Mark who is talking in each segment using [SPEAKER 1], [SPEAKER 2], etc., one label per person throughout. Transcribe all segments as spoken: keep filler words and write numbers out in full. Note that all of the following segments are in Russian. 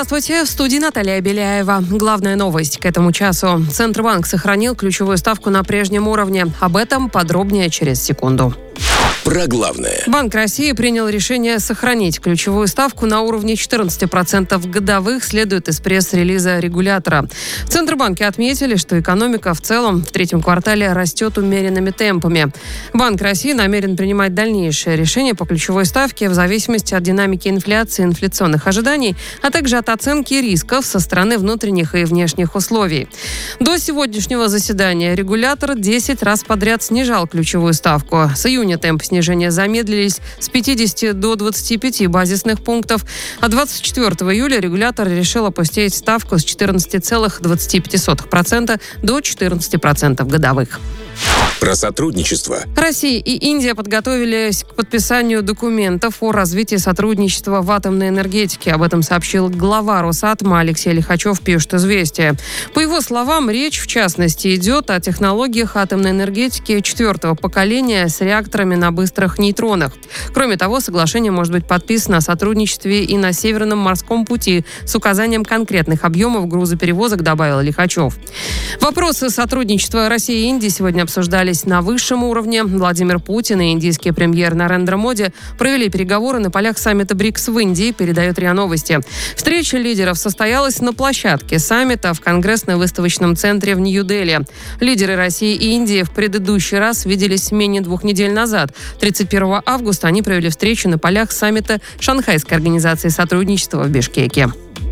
[SPEAKER 1] Здравствуйте, в студии Наталья Беляева. Главная новость к этому часу. Центробанк сохранил ключевую ставку на прежнем уровне. Об этом подробнее через секунду.
[SPEAKER 2] Про главное.
[SPEAKER 1] Банк России принял решение сохранить ключевую ставку на уровне четырнадцать процентов годовых, следует из пресс-релиза регулятора. В Центробанке отметили, что экономика в целом в третьем квартале растет умеренными темпами. Банк России намерен принимать дальнейшие решения по ключевой ставке в зависимости от динамики инфляции и инфляционных ожиданий, а также от оценки рисков со стороны внутренних и внешних условий. До сегодняшнего заседания регулятор десять раз подряд снижал ключевую ставку. С июня темпы снижения замедлились с пятидесяти до двадцати пяти базисных пунктов, а двадцать четвёртого июля регулятор решил опустить ставку с четырнадцати целых двадцати пяти сотых процента до четырнадцати процентов годовых.
[SPEAKER 2] Про сотрудничество.
[SPEAKER 1] Россия и Индия подготовились к подписанию документов о развитии сотрудничества в атомной энергетике. Об этом сообщил глава Росатома Алексей Лихачев, пишет «Известия». По его словам, речь в частности идет о технологиях атомной энергетики четвертого поколения с реакторами на быстрых нейтронах. Кроме того, соглашение может быть подписано о сотрудничестве и на Северном морском пути с указанием конкретных объемов грузоперевозок, добавил Лихачев. Вопросы сотрудничества России и Индии сегодня обсуждались на высшем уровне. Владимир Путин и индийский премьер Нарендра Моди провели переговоры на полях саммита БРИКС в Индии, передает РИА Новости. Встреча лидеров состоялась на площадке саммита в Конгрессно-выставочном центре в Нью-Дели. Лидеры России и Индии в предыдущий раз виделись менее двух недель назад. тридцать первого августа они провели встречу на полях саммита Шанхайской организации сотрудничества в Бишкеке.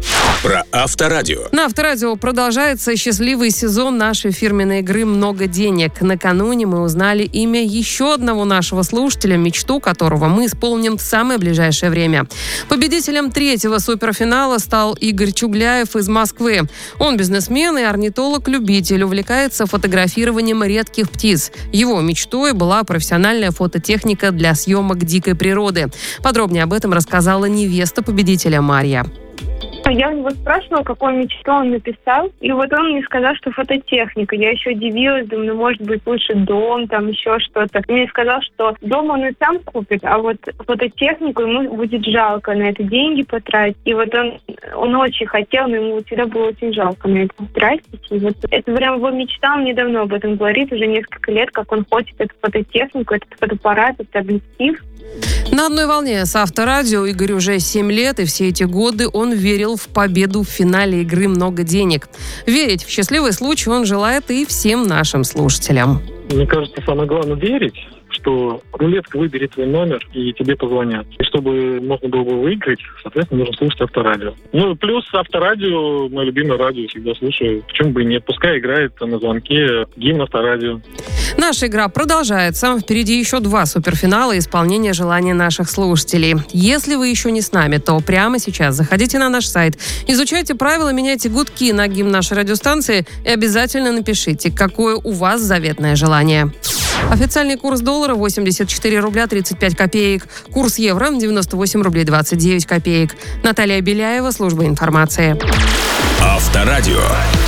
[SPEAKER 2] Про Авторадио.
[SPEAKER 1] На Авторадио продолжается счастливый сезон нашей фирменной игры «Много денег». Накануне мы узнали имя еще одного нашего слушателя, мечту которого мы исполним в самое ближайшее время. Победителем третьего суперфинала стал Игорь Чугляев из Москвы. Он бизнесмен и орнитолог-любитель, увлекается фотографированием редких птиц. Его мечтой была профессиональная фототехника для съемок дикой природы. Подробнее об этом рассказала невеста победителя Марья.
[SPEAKER 3] Я у него спрашивала, какую мечту он написал, и вот он мне сказал, что фототехника. Я еще удивилась, думаю, ну, может быть, лучше дом, там еще что-то. Мне сказал, что дом он и сам купит, а вот фототехнику ему будет жалко на это деньги потратить. И вот он, он очень хотел, но ему всегда было очень жалко на это тратить. И вот это прям его мечта, он мне давно об этом говорит, уже несколько лет, как он хочет эту фототехнику, этот фотоаппарат, этот объектив.
[SPEAKER 1] На одной волне с Авторадио Игорь уже семь лет, и все эти годы он верил в победу в финале игры «Много денег». Верить в счастливый случай он желает и всем нашим слушателям.
[SPEAKER 4] Мне кажется, самое главное верить, что рулетка выберет твой номер и тебе позвонят. И чтобы можно было бы выиграть, соответственно, нужно слушать Авторадио. Ну и плюс Авторадио, мое любимое радио, всегда слушаю. Почему бы и нет? Пускай играет на звонке гимн Авторадио.
[SPEAKER 1] Наша игра продолжается. Впереди еще два суперфинала исполнения желаний наших слушателей. Если вы еще не с нами, то прямо сейчас заходите на наш сайт, изучайте правила, меняйте гудки на гимн нашей радиостанции и обязательно напишите, какое у вас заветное желание. Официальный курс доллара восемьдесят четыре рубля тридцать пять копеек. Курс евро девяносто восемь рублей двадцать девять копеек. Наталья Беляева, служба информации.
[SPEAKER 2] Авторадио.